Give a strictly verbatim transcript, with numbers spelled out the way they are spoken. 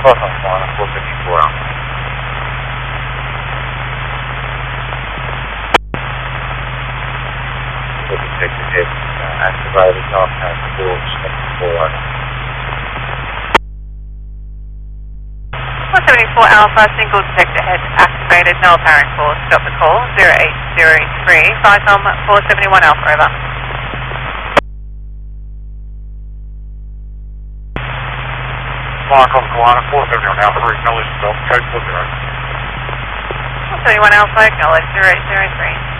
Plus on Swan, four fifty-four Alpha. We'll detect the hit, uh, activated, North Tower four seventy-four four seventy-four Alpha, single detector head activated, null powering four, stop the call, zero eight zero three, Viacom four seventy-one Alpha, over. Viacom Kalana, four seventy-one Alpha, acknowledge yourself, code four zero. four seventy-one Alpha, acknowledge, zero eight zero three.